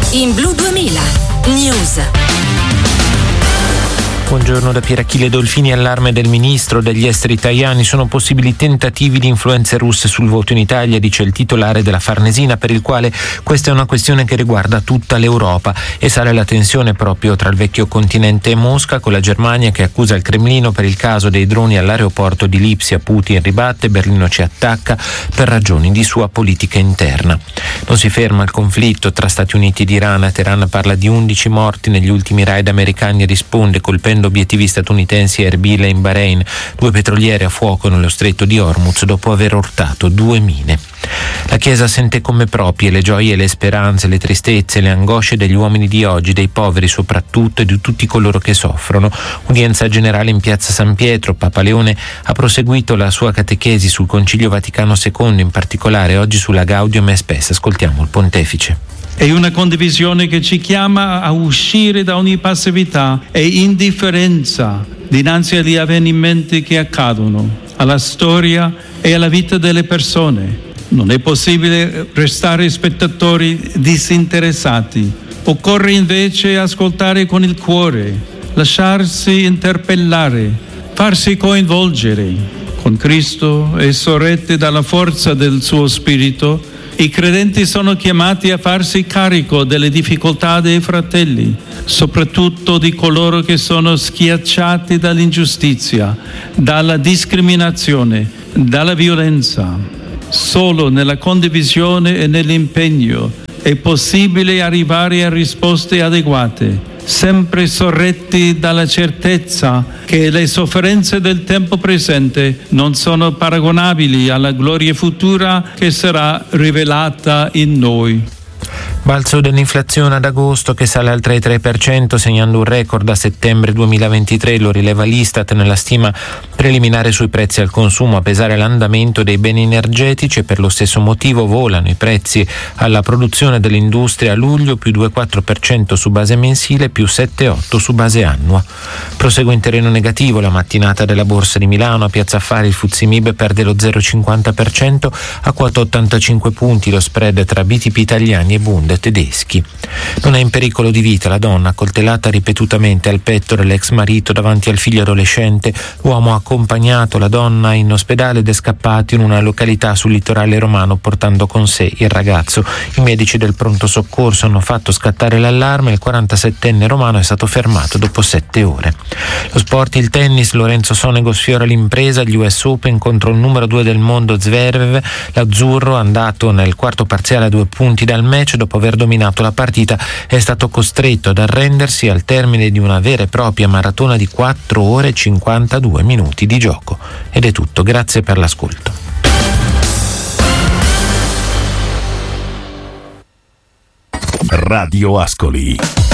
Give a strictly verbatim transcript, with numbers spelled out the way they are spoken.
In Blu duemila News. Buongiorno da Pierachille Dolfini. Allarme del ministro degli esteri Tajani: sono possibili tentativi di influenze russe sul voto in Italia, dice il titolare della Farnesina, per il quale questa è una questione che riguarda tutta l'Europa. E sale la tensione proprio tra il vecchio continente e Mosca, con la Germania che accusa il Cremlino per il caso dei droni all'aeroporto di Lipsia. Putin ribatte, Berlino ci attacca per ragioni di sua politica interna. Non si ferma il conflitto tra Stati Uniti ed Iran. Teheran parla di undici morti negli ultimi raid americani e risponde colpendo obiettivi statunitensi a Erbil e in Bahrain, due petroliere a fuoco nello stretto di Hormuz dopo aver urtato due mine. La Chiesa sente come proprie le gioie e le speranze, le tristezze, le angosce degli uomini di oggi, dei poveri soprattutto, e di tutti coloro che soffrono. Udienza generale in piazza San Pietro. Papa Leone ha proseguito la sua catechesi sul Concilio Vaticano secondo, in particolare oggi sulla Gaudium et Spes. Ascoltiamo il pontefice. È una condivisione che ci chiama a uscire da ogni passività e indifferenza dinanzi agli avvenimenti che accadono, alla storia e alla vita delle persone. Non è possibile restare spettatori disinteressati. Occorre invece ascoltare con il cuore, lasciarsi interpellare, farsi coinvolgere. Con Cristo e sorretti dalla forza del suo Spirito, i credenti sono chiamati a farsi carico delle difficoltà dei fratelli, soprattutto di coloro che sono schiacciati dall'ingiustizia, dalla discriminazione, dalla violenza. Solo nella condivisione e nell'impegno è possibile arrivare a risposte adeguate, sempre sorretti dalla certezza che le sofferenze del tempo presente non sono paragonabili alla gloria futura che sarà rivelata in noi. Balzo dell'inflazione ad agosto, che sale al tre virgola tre per cento, segnando un record a settembre duemilaventitré. Lo rileva l'Istat nella stima preliminare sui prezzi al consumo. A pesare l'andamento dei beni energetici, e per lo stesso motivo volano i prezzi alla produzione dell'industria a luglio, più due virgola quattro per cento su base mensile, più sette virgola otto per cento su base annua. Prosegue in terreno negativo la mattinata della Borsa di Milano. A Piazza Affari il Fuzzi Mib perde lo zero virgola cinquanta per cento a quota ottantacinque punti. Lo spread tra B T P italiani e Bund tedeschi. Non è in pericolo di vita la donna accoltellata ripetutamente al petto dall'ex marito davanti al figlio adolescente. L'uomo ha accompagnato la donna in ospedale ed è scappato in una località sul litorale romano portando con sé il ragazzo. I medici del pronto soccorso hanno fatto scattare l'allarme. Il quarantasettenne romano è stato fermato dopo sette ore. Lo sport, il tennis. Lorenzo Sonego sfiora l'impresa agli U S Open contro il numero due del mondo Zverev. L'azzurro, andato nel quarto parziale a due punti dal match dopo aver dominato la partita, è stato costretto ad arrendersi al termine di una vera e propria maratona di quattro ore e cinquantadue minuti di gioco. Ed è tutto, grazie per l'ascolto. Radio Ascoli.